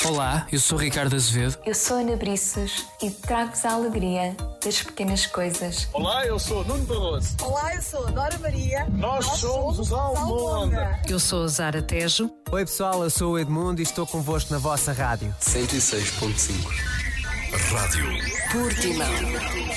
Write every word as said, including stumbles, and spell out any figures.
Olá, eu sou Ricardo Azevedo. Eu sou Ana Briços e trago-vos a alegria das pequenas coisas. Olá, eu sou Nuno Barroso. Olá, eu sou a Dora Maria. Nós, Nós somos, somos os Almonda. Eu sou a Zara Tejo. Oi pessoal, eu sou o Edmundo e estou convosco na vossa rádio. cento e seis ponto cinco. Rádio Portimão.